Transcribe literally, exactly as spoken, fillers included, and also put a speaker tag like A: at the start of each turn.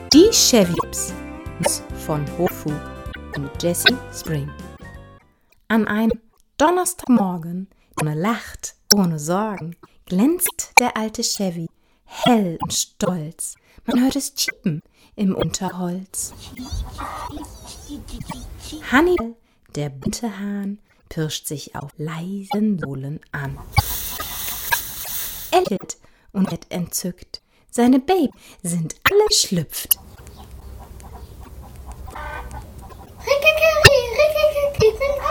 A: Die Chevys von Hofu und Jessie Spring. An einem Donnerstagmorgen, ohne lacht, ohne Sorgen, glänzt der alte Chevy, hell und stolz. Man hört es chiepen im Unterholz. Hannibal, der bunte Hahn, pirscht sich auf leisen Sohlen an. Er lächelt und wird entzückt. Seine Babys sind alle geschlüpft.
B: Rikikiri, rikikiri, ich bin